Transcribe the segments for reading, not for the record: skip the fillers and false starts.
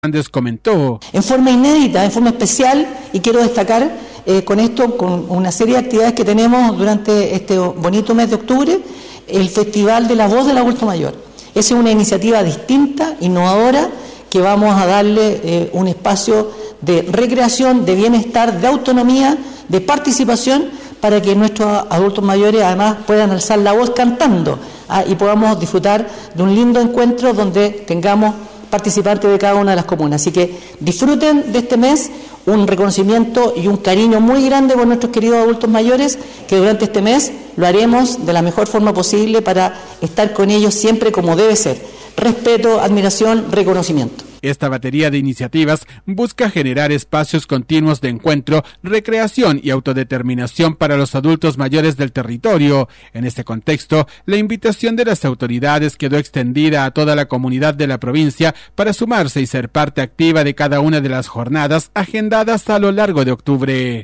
Hernández comentó. En forma inédita, en forma especial, y quiero destacar con esto, con una serie de actividades que tenemos durante este bonito mes de octubre, el Festival de la Voz del Adulto Mayor. Esa es una iniciativa distinta, innovadora, que vamos a darle un espacio de recreación, de bienestar, de autonomía, de participación, para que nuestros adultos mayores además puedan alzar la voz cantando y podamos disfrutar de un lindo encuentro donde tengamos participantes de cada una de las comunas. Así que disfruten de este mes, un reconocimiento y un cariño muy grande por nuestros queridos adultos mayores, que durante este mes lo haremos de la mejor forma posible para estar con ellos siempre como debe ser. Respeto, admiración, reconocimiento. Esta batería de iniciativas busca generar espacios continuos de encuentro, recreación y autodeterminación para los adultos mayores del territorio. En este contexto, la invitación de las autoridades quedó extendida a toda la comunidad de la provincia para sumarse y ser parte activa de cada una de las jornadas agendadas a lo largo de octubre.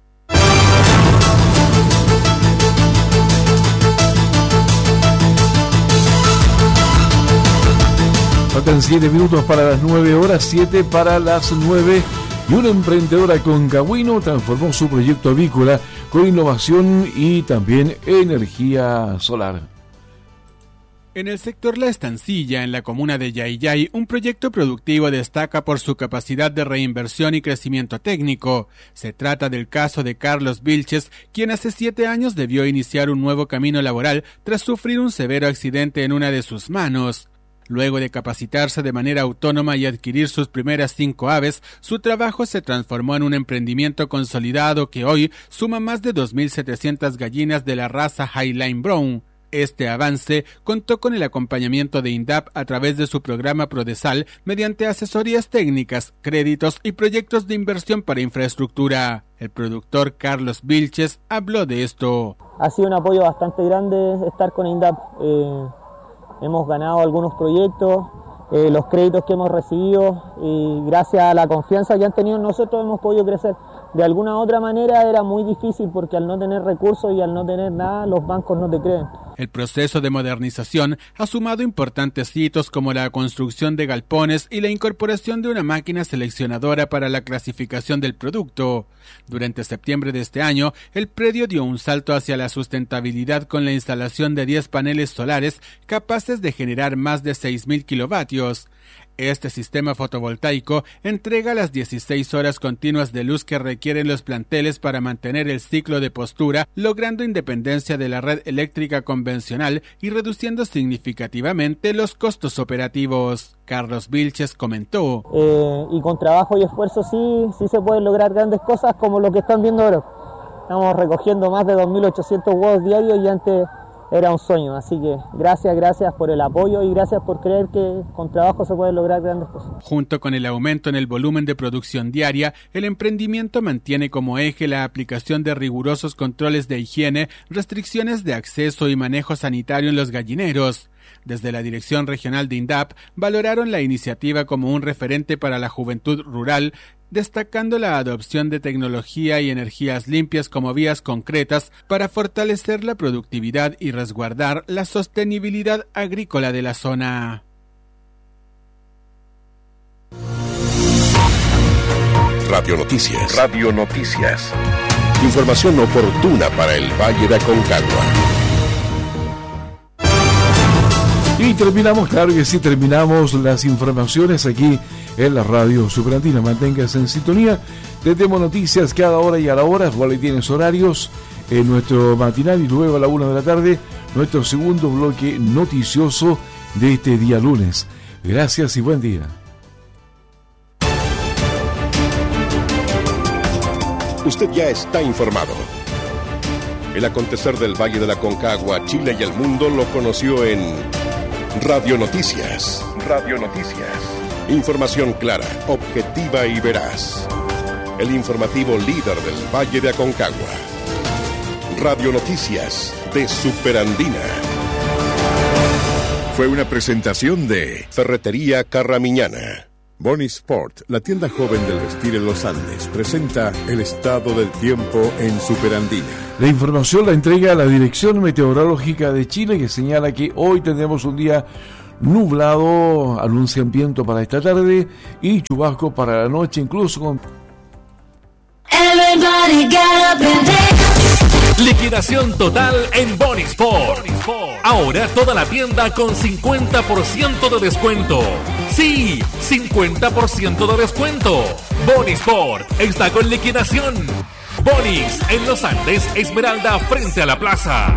Faltan 7 minutos para las 9 horas, 7 para las 9. Y una emprendedora concagüino transformó su proyecto avícola con innovación y también energía solar. En el sector La Estancilla, en la comuna de Yayay, un proyecto productivo destaca por su capacidad de reinversión y crecimiento técnico. Se trata del caso de Carlos Vilches, quien hace 7 años debió iniciar un nuevo camino laboral tras sufrir un severo accidente en una de sus manos. Luego de capacitarse de manera autónoma y adquirir sus primeras 5 aves, su trabajo se transformó en un emprendimiento consolidado que hoy suma más de 2.700 gallinas de la raza Highline Brown. Este avance contó con el acompañamiento de INDAP a través de su programa Prodesal mediante asesorías técnicas, créditos y proyectos de inversión para infraestructura. El productor Carlos Vilches habló de esto. Ha sido un apoyo bastante grande estar con INDAP. Hemos ganado algunos proyectos, los créditos que hemos recibido y gracias a la confianza que han tenido en nosotros hemos podido crecer. De alguna u otra manera era muy difícil porque al no tener recursos y al no tener nada, los bancos no te creen. El proceso de modernización ha sumado importantes hitos como la construcción de galpones y la incorporación de una máquina seleccionadora para la clasificación del producto. Durante septiembre de este año, el predio dio un salto hacia la sustentabilidad con la instalación de 10 paneles solares capaces de generar más de 6.000 kilovatios. Este sistema fotovoltaico entrega las 16 horas continuas de luz que requieren los planteles para mantener el ciclo de postura, logrando independencia de la red eléctrica convencional y reduciendo significativamente los costos operativos. Carlos Vilches comentó. Y con trabajo y esfuerzo sí se pueden lograr grandes cosas como lo que están viendo ahora. Estamos recogiendo más de 2.800 huevos diarios y antes era un sueño, así que gracias por el apoyo y gracias por creer que con trabajo se pueden lograr grandes cosas. Junto con el aumento en el volumen de producción diaria, el emprendimiento mantiene como eje la aplicación de rigurosos controles de higiene, restricciones de acceso y manejo sanitario en los gallineros. Desde la Dirección Regional de INDAP valoraron la iniciativa como un referente para la juventud rural, destacando la adopción de tecnología y energías limpias como vías concretas para fortalecer la productividad y resguardar la sostenibilidad agrícola de la zona. Radio Noticias. Radio Noticias. Información oportuna para el Valle de Aconcagua. Y terminamos, claro que sí, terminamos las informaciones aquí en la radio Superandina. Manténgase en sintonía. Tenemos noticias cada hora y a la hora. Boletines horarios en nuestro matinal y luego a la 1 de la tarde nuestro segundo bloque noticioso de este día lunes. Gracias y buen día. Usted ya está informado. El acontecer del Valle de la Aconcagua, Chile y el mundo lo conoció en Radio Noticias. Radio Noticias. Información clara, objetiva y veraz. El informativo líder del Valle de Aconcagua. Radio Noticias de Superandina. Fue una presentación de Ferretería Carramiñana. Boni Sport, la tienda joven del vestir en los Andes, presenta el estado del tiempo en Superandina. La información la entrega la Dirección Meteorológica de Chile, que señala que hoy tendremos un día nublado, anuncian viento para esta tarde y chubasco para la noche, incluso con... Liquidación total en Bonisport. Ahora toda la tienda con 50% de descuento. Sí, 50% de descuento. Bonisport está con liquidación. Bonis en Los Andes, Esmeralda, frente a la plaza.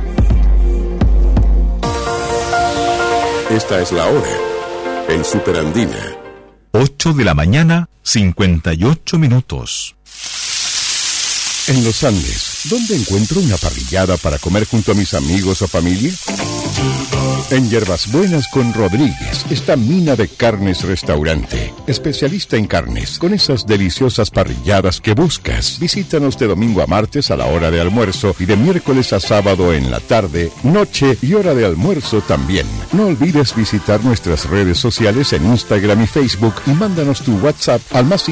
Esta es la hora en Superandina. 8 de la mañana, 58 minutos. En Los Andes, ¿dónde encuentro una parrillada para comer junto a mis amigos o familia? En Hierbas Buenas con Rodríguez está Mina de Carnes Restaurante, especialista en carnes, con esas deliciosas parrilladas que buscas. Visítanos de domingo a martes a la hora de almuerzo y de miércoles a sábado en la tarde, noche y hora de almuerzo también. No olvides visitar nuestras redes sociales en Instagram y Facebook y mándanos tu WhatsApp al más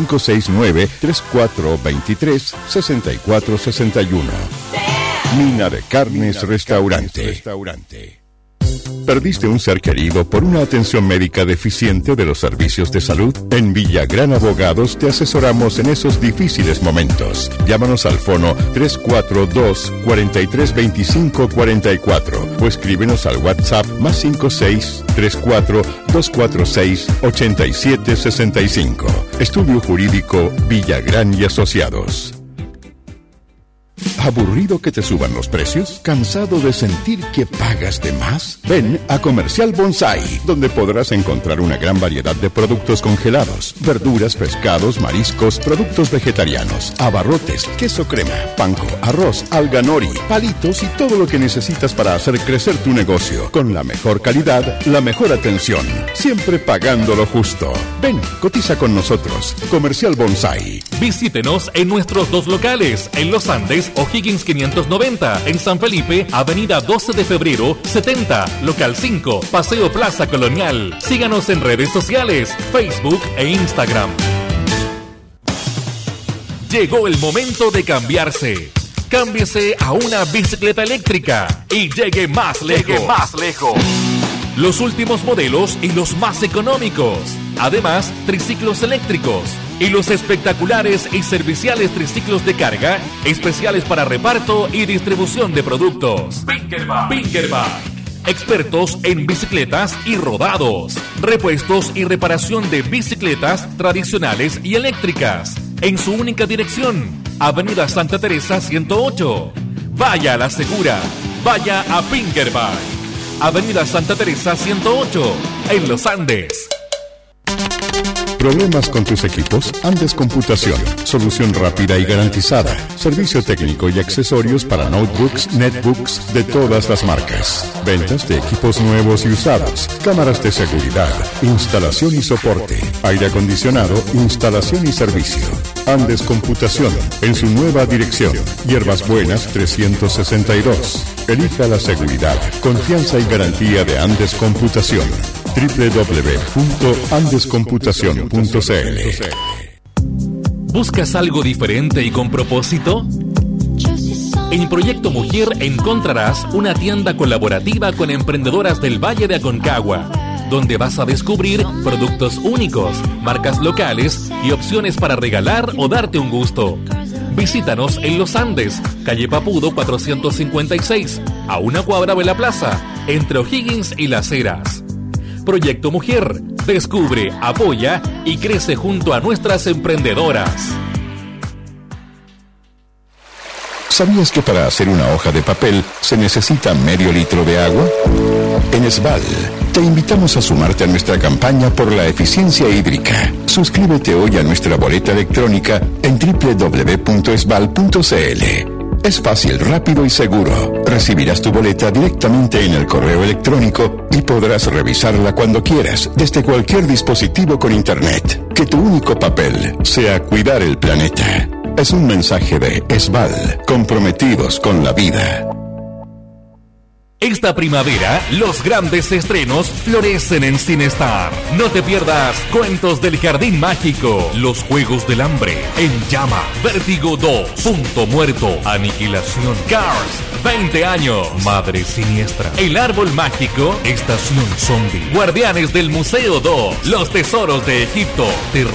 569-3423-6461. Mina de Carnes Restaurante. ¿Perdiste un ser querido por una atención médica deficiente de los servicios de salud? En Villagrán Abogados te asesoramos en esos difíciles momentos. Llámanos al fono 342-432544 o escríbenos al WhatsApp más 5634-246-8765. Estudio Jurídico Villagrán y Asociados. ¿Aburrido que te suban los precios? ¿Cansado de sentir que pagas de más? Ven a Comercial Bonsai, donde podrás encontrar una gran variedad de productos congelados, verduras, pescados, mariscos, productos vegetarianos, abarrotes, queso crema, panko, arroz, alga nori, palitos y todo lo que necesitas para hacer crecer tu negocio. Con la mejor calidad, la mejor atención, siempre pagando lo justo. Ven, cotiza con nosotros. Comercial Bonsai. Visítenos en nuestros dos locales, en Los Andes, O'Higgins 590, en San Felipe, Avenida 12 de Febrero, 70, Local 5, Paseo Plaza Colonial. Síganos en redes sociales, Facebook e Instagram. Llegó el momento de cambiarse. Cámbiese a una bicicleta eléctrica y llegue más lejos. Los últimos modelos y los más económicos. Además, triciclos eléctricos y los espectaculares y serviciales triciclos de carga, especiales para reparto y distribución de productos. Pinkerback. Expertos en bicicletas y rodados, repuestos y reparación de bicicletas tradicionales y eléctricas. En su única dirección, Avenida Santa Teresa 108. Vaya a la segura, vaya a Pinkerback. Avenida Santa Teresa 108, en Los Andes. ¿Problemas con tus equipos? Andes Computación. Solución rápida y garantizada. Servicio técnico y accesorios para notebooks, netbooks de todas las marcas. Ventas de equipos nuevos y usados. Cámaras de seguridad. Instalación y soporte. Aire acondicionado. Instalación y servicio. Andes Computación. En su nueva dirección. Hierbas Buenas 362. Elija la seguridad, confianza y garantía de Andes Computación. www.andescomputacion.cl. ¿Buscas algo diferente y con propósito? En Proyecto Mujer encontrarás una tienda colaborativa con emprendedoras del Valle de Aconcagua, donde vas a descubrir productos únicos, marcas locales y opciones para regalar o darte un gusto. Visítanos en Los Andes, calle Papudo 456, a una cuadra de la plaza, entre O'Higgins y Las Heras. Proyecto Mujer, descubre, apoya y crece junto a nuestras emprendedoras. ¿Sabías que para hacer una hoja de papel se necesita medio litro de agua? En Esval, te invitamos a sumarte a nuestra campaña por la eficiencia hídrica. Suscríbete hoy a nuestra boleta electrónica en www.esval.cl. Es fácil, rápido y seguro. Recibirás tu boleta directamente en el correo electrónico y podrás revisarla cuando quieras, desde cualquier dispositivo con internet. Que tu único papel sea cuidar el planeta. Es un mensaje de Esval, comprometidos con la vida. Esta primavera, los grandes estrenos florecen en Cinestar. No te pierdas Cuentos del Jardín Mágico, Los Juegos del Hambre, En Llama, Vértigo 2, Punto Muerto, Aniquilación, Cars, 20 años, Madre Siniestra, El Árbol Mágico, Estación Zombie, Guardianes del Museo 2, Los Tesoros de Egipto,